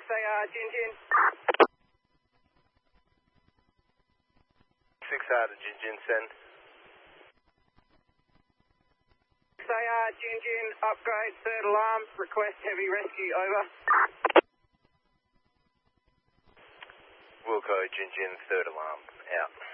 6AR, Jinjin. 6R to Jinjin, send. 6AR, Jinjin, upgrade, third alarm, request heavy rescue, over. Wilco, Jinjin, third alarm, out.